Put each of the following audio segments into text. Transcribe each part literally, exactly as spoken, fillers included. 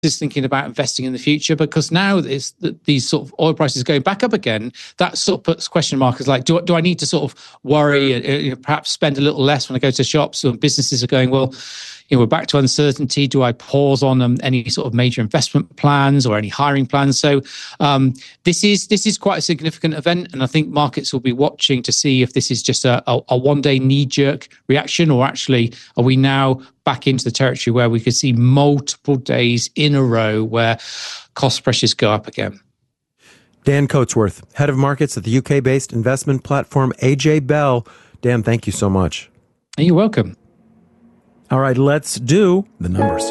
is thinking about investing in the future, because now it's, these sort of oil prices going back up again, that sort of puts question markers like, do, do I need to sort of worry, uh, perhaps spend a little less when I go to shops? Or businesses are going, well, you know, we're back to uncertainty. Do I pause on um, any sort of major investment plans or any hiring plans? So um, this is this is quite a significant event, and I think markets will be watching to see if this is just a, a, a one-day knee-jerk reaction, or actually are we now back into the territory where we could see multiple days in a row where cost pressures go up again. Dan Coatsworth, head of markets at the U K-based investment platform A J Bell. Dan, thank you so much. You're welcome. All right, let's do the numbers.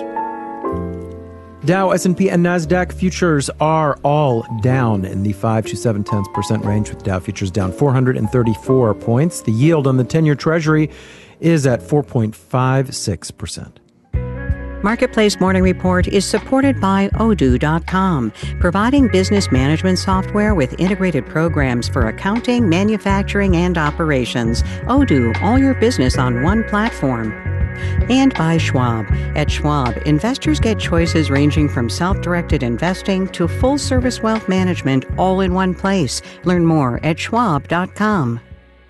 Dow, S and P, and NASDAQ futures are all down in the five to seven tenths percent range, with Dow futures down four hundred thirty-four points. The yield on the ten-year Treasury is at four point five six percent. Marketplace Morning Report is supported by Odoo dot com, providing business management software with integrated programs for accounting, manufacturing, and operations. Odoo, all your business on one platform. And by Schwab. At Schwab, investors get choices ranging from self-directed investing to full-service wealth management all in one place. Learn more at schwab dot com.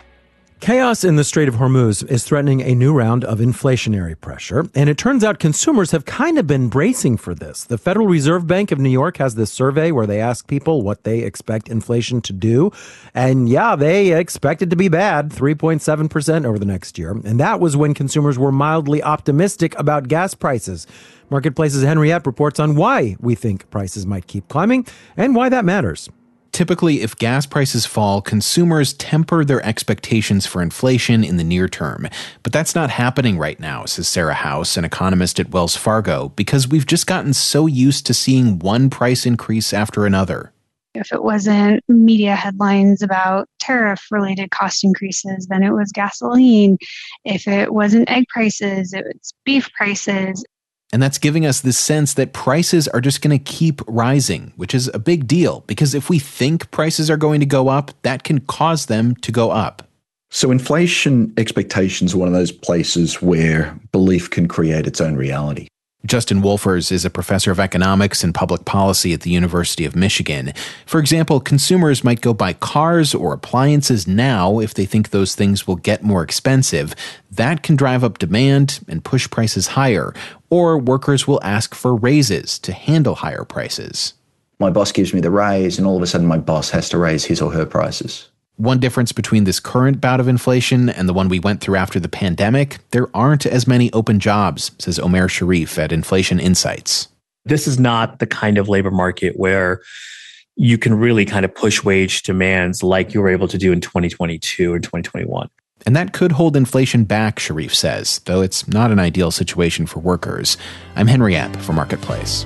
Chaos in the Strait of Hormuz is threatening a new round of inflationary pressure, and it turns out consumers have kind of been bracing for this. The Federal Reserve Bank of New York has this survey where they ask people what they expect inflation to do, and yeah, they expect it to be bad, three point seven percent over the next year, and that was when consumers were mildly optimistic about gas prices. Marketplace's Henriette reports on why we think prices might keep climbing and why that matters. Typically, if gas prices fall, consumers temper their expectations for inflation in the near term. But that's not happening right now, says Sarah House, an economist at Wells Fargo, because we've just gotten so used to seeing one price increase after another. If it wasn't media headlines about tariff-related cost increases, then it was gasoline. If it wasn't egg prices, it was beef prices. And that's giving us this sense that prices are just going to keep rising, which is a big deal, because if we think prices are going to go up, that can cause them to go up. So inflation expectations are one of those places where belief can create its own reality. Justin Wolfers is a professor of economics and public policy at the University of Michigan. For example, consumers might go buy cars or appliances now if they think those things will get more expensive. That can drive up demand and push prices higher. Or workers will ask for raises to handle higher prices. My boss gives me the raise, and all of a sudden my boss has to raise his or her prices. One difference between this current bout of inflation and the one we went through after the pandemic, there aren't as many open jobs, says Omer Sharif at Inflation Insights. This is not the kind of labor market where you can really kind of push wage demands like you were able to do in twenty twenty-two or twenty twenty-one. And that could hold inflation back, Sharif says, though it's not an ideal situation for workers. I'm Henry Epp for Marketplace.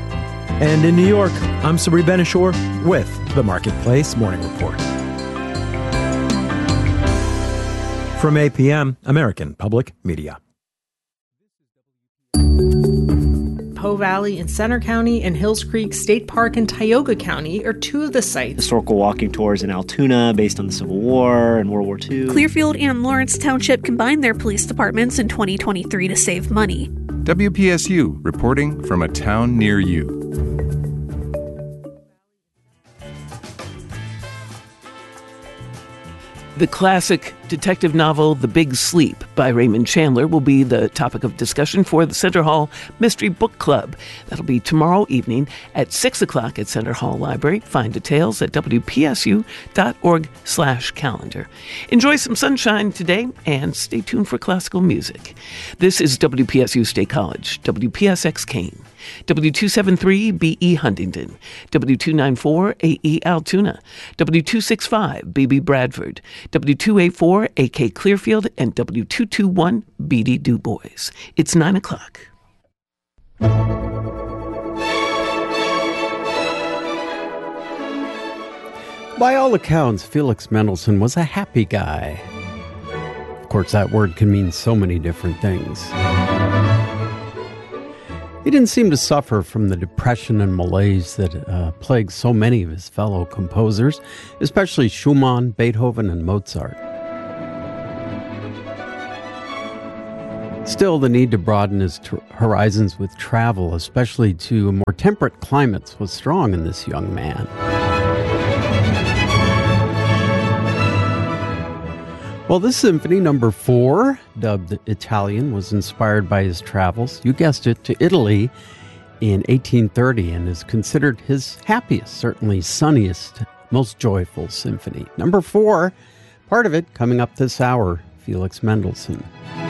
And in New York, I'm Sabri Benishore with the Marketplace Morning Report. From A P M, American Public Media. Poe Valley in Center County and Hills Creek State Park in Tioga County are two of the sites. Historical walking tours in Altoona based on the Civil War and World War Two. Clearfield and Lawrence Township combined their police departments in twenty twenty-three to save money. W P S U reporting from a town near you. The classic detective novel The Big Sleep by Raymond Chandler will be the topic of discussion for the Center Hall Mystery Book Club. That'll be tomorrow evening at six o'clock at Center Hall Library. Find details at w p s u dot org slash calendar. Enjoy some sunshine today and stay tuned for classical music. This is W P S U State College, W P S X Kane, W two seventy-three B E Huntington, W two ninety-four A E Altoona, W two sixty-five B B Bradford, W two eighty-four A K Clearfield, and W two twenty-one B D Du Bois. It's nine o'clock. By all accounts, Felix Mendelssohn was a happy guy. Of course, that word can mean so many different things. He didn't seem to suffer from the depression and malaise that uh, plagued so many of his fellow composers, especially Schumann, Beethoven, and Mozart. Still, the need to broaden his t- horizons with travel, especially to more temperate climates, was strong in this young man. Well, this symphony, number four, dubbed Italian, was inspired by his travels, you guessed it, to Italy in eighteen thirty and is considered his happiest, certainly sunniest, most joyful symphony. Number four, part of it coming up this hour, Felix Mendelssohn.